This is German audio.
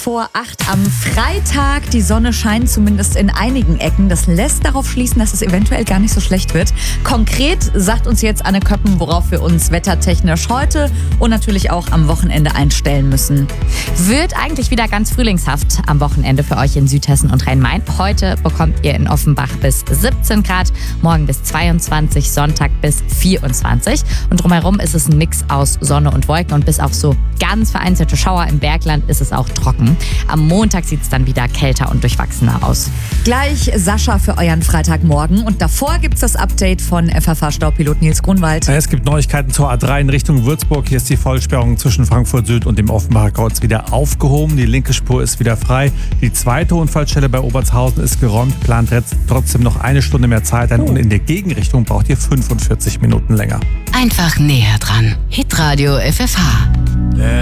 7:45 am Freitag. Die Sonne scheint zumindest in einigen Ecken. Das lässt darauf schließen, dass es eventuell gar nicht so schlecht wird. Konkret sagt uns jetzt Anne Köppen, worauf wir uns wettertechnisch heute und natürlich auch am Wochenende einstellen müssen. Wird eigentlich wieder ganz frühlingshaft am Wochenende für euch in Südhessen und Rhein-Main. Heute bekommt ihr in Offenbach bis 17 Grad, morgen bis 22, Sonntag bis 24. Und drumherum ist es ein Mix aus Sonne und Wolken und bis auf so ganz vereinzelte Schauer im Bergland ist es auch trocken. Am Montag sieht es dann wieder kälter und durchwachsener aus. Gleich Sascha für euren Freitagmorgen und davor gibt's das Update von FFH-Staupilot Nils Grunwald. Es gibt Neuigkeiten zur A3 in Richtung Würzburg. Hier ist die Vollsperrung zwischen Frankfurt Süd und dem Offenbacher Kreuz wieder aufgehoben. Die linke Spur ist wieder frei. Die zweite Unfallstelle bei Obertshausen ist geräumt. Plant jetzt trotzdem noch eine Stunde mehr Zeit ein und in der Gegenrichtung braucht ihr 45 Minuten länger. Einfach näher dran. Hitradio FFH.